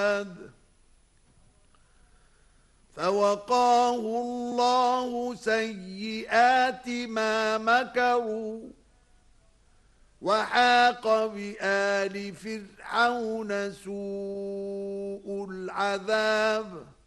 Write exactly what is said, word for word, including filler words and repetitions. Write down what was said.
فوقاه الله سيئات ما مكروا وحاق بآل فرعون سوء العذاب